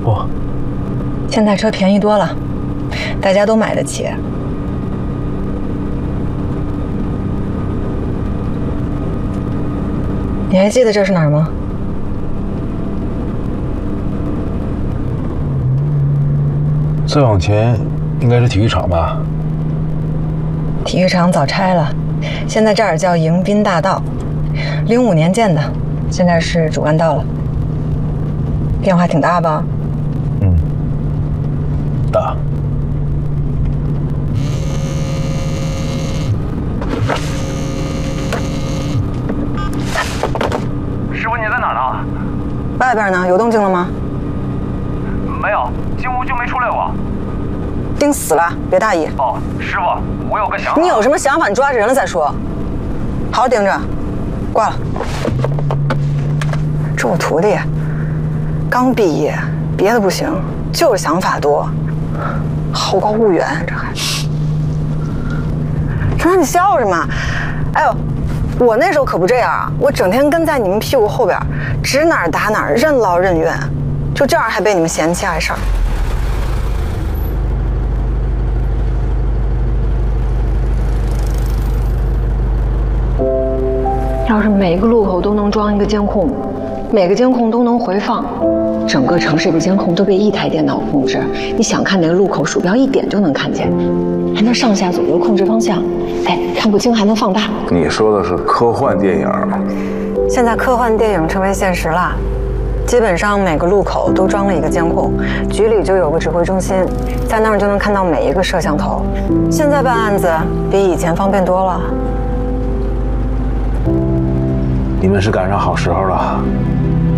不， 现在车便宜多了，大家都买得起。你还记得这是哪儿吗？ 再往前应该是体育场吧？ 体育场早拆了，现在这儿叫迎宾大道，05年建的，现在是主干道了。变化挺大吧？ 嗯，大。 师傅，你在哪儿呢？ 外边呢？有动静了吗？ 没有，进屋就没出来过。 盯死了，别大意。 哦，师傅，我有个想法。 你有什么想法，你抓着人了再说。好好盯着，挂了。这我徒弟，刚毕业，别的不行，就是想法多，好高骛远，这还。成成，你笑什么？哎呦，我那时候可不这样啊，我整天跟在你们屁股后边，指哪儿打哪儿，任劳任怨，就这样还被你们嫌弃碍事儿。要是每个路口都能装一个监控，每个监控都能回放，整个城市的监控都被一台电脑控制，你想看哪个路口，鼠标一点就能看见，还能上下左右控制方向，哎，看不清还能放大。 你说的是科幻电影？ 现在科幻电影成为现实了，基本上每个路口都装了一个监控，局里就有个指挥中心，在那儿就能看到每一个摄像头。现在办案子比以前方便多了。 你们是赶上好时候了。